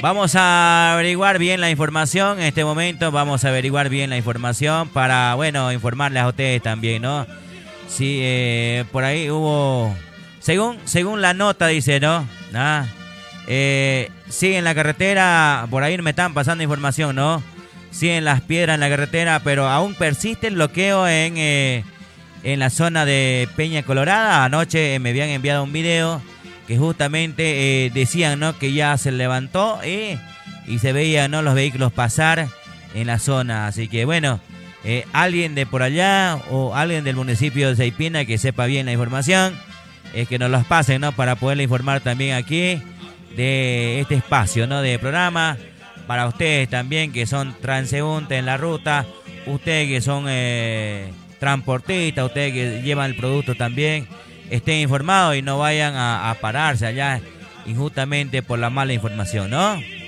Vamos a averiguar bien la información en este momento. Vamos a averiguar bien la información para, bueno, informarles a ustedes también, ¿no? Sí, por ahí hubo... Según la nota dice, ¿no? Sí, en la carretera, por ahí me están pasando información, ¿no? Sí, en las piedras en la carretera, pero aún persiste el bloqueo en la zona de Peña Colorada. Anoche me habían enviado un video que justamente decían, ¿no?, que ya se levantó y se veían, ¿no?, los vehículos pasar en la zona. Así que bueno, alguien de por allá o alguien del municipio de Saipina que sepa bien la información, que nos los pasen, ¿no?, para poderle informar también aquí de este espacio, ¿no?, de programa. Para ustedes también que son transeúntes en la ruta, ustedes que son transportistas, ustedes que llevan el producto también, estén informados y no vayan a pararse allá injustamente por la mala información, ¿no?